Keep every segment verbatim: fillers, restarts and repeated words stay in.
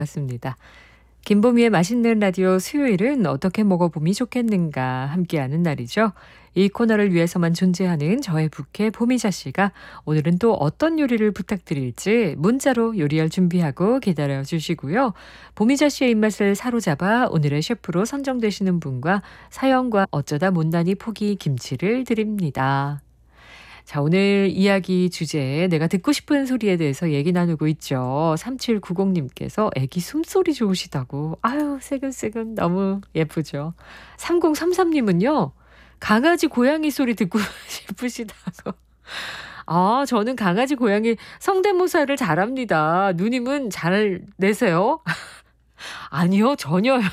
맞습니다. 김보미의 맛있는 라디오 수요일은 어떻게 먹어봄이 좋겠는가 함께하는 날이죠. 이 코너를 위해서만 존재하는 저의 부캐 보미자 씨가 오늘은 또 어떤 요리를 부탁드릴지 문자로 요리할 준비하고 기다려 주시고요. 보미자 씨의 입맛을 사로잡아 오늘의 셰프로 선정되시는 분과 사연과 어쩌다 못난이 포기 김치를 드립니다. 자, 오늘 이야기 주제에 내가 듣고 싶은 소리에 대해서 얘기 나누고 있죠. 삼칠구공님께서 애기 숨소리 좋으시다고. 아유, 새근새근 너무 예쁘죠. 삼공삼삼님은요. 강아지 고양이 소리 듣고 싶으시다고. 아, 저는 강아지 고양이 성대모사를 잘합니다. 누님은 잘 내세요? 아니요, 전혀요.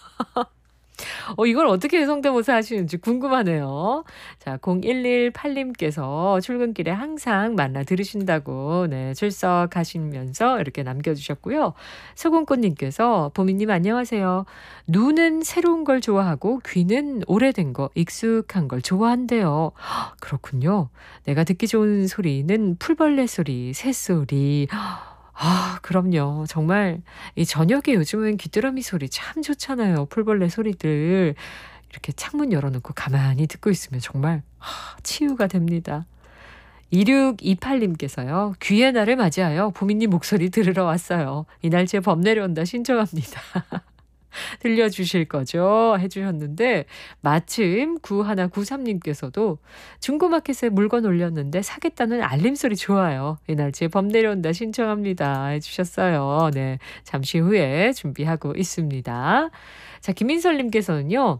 어, 이걸 어떻게 성대모사 하시는지 궁금하네요. 자, 공일일팔님께서 출근길에 항상 만나 들으신다고, 네, 출석하시면서 이렇게 남겨주셨고요. 소금꽃님께서, 보미님 안녕하세요. 눈은 새로운 걸 좋아하고 귀는 오래된 거, 익숙한 걸 좋아한대요. 헉, 그렇군요. 내가 듣기 좋은 소리는 풀벌레 소리, 새소리. 아, 그럼요. 정말 이 저녁에 요즘은 귀뚜라미 소리 참 좋잖아요. 풀벌레 소리들. 이렇게 창문 열어놓고 가만히 듣고 있으면 정말 아, 치유가 됩니다. 이육이팔님께서요. 귀의 날을 맞이하여 보미님 목소리 들으러 왔어요. 이날 제 범 내려온다 신청합니다. 들려주실 거죠? 해주셨는데 마침 구일구삼님께서도 중고마켓에 물건 올렸는데 사겠다는 알림소리 좋아요. 이날 제 범 내려온다 신청합니다. 해주셨어요. 네, 잠시 후에 준비하고 있습니다. 자, 김민설님께서는요.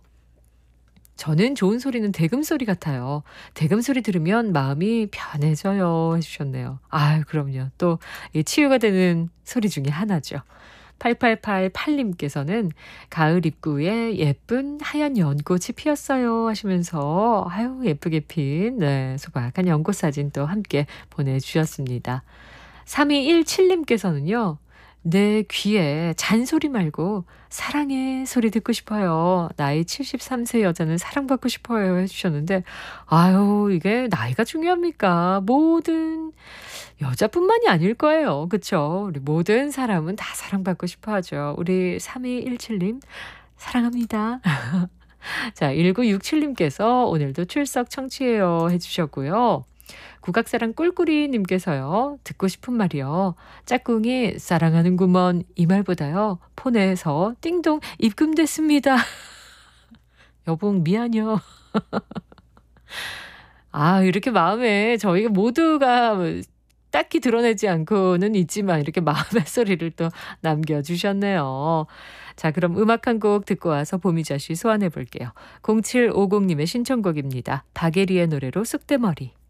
저는 좋은 소리는 대금 소리 같아요. 대금 소리 들으면 마음이 편해져요. 해주셨네요. 아유, 그럼요. 또 이 치유가 되는 소리 중에 하나죠. 팔팔팔팔님께서는 가을 입구에 예쁜 하얀 연꽃이 피었어요 하시면서 아유 예쁘게 핀 네, 소박한 연꽃 사진 또 함께 보내주셨습니다. 삼이일칠님께서는요. 내 귀에 잔소리 말고 사랑의 소리 듣고 싶어요. 나이 칠십삼 세 여자는 사랑받고 싶어요 해주셨는데 아유 이게 나이가 중요합니까? 모든 여자뿐만이 아닐 거예요. 그쵸? 우리 모든 사람은 다 사랑받고 싶어 하죠. 우리 삼이일칠님 사랑합니다. 자, 일구육칠님께서 오늘도 출석 청취해요 해주셨고요. 국악사랑 꿀꿀이님께서요. 듣고 싶은 말이요. 짝꿍이 사랑하는구먼 이 말보다요. 폰에서 띵동 입금됐습니다. 여봉 미안요. 아, 이렇게 마음에 저희가 모두가 딱히 드러내지 않고는 있지만 이렇게 마음의 소리를 또 남겨주셨네요. 자, 그럼 음악 한 곡 듣고 와서 보미자 씨 소환해 볼게요. 공칠오공님의 신청곡입니다. 박예리의 노래로 쑥대머리.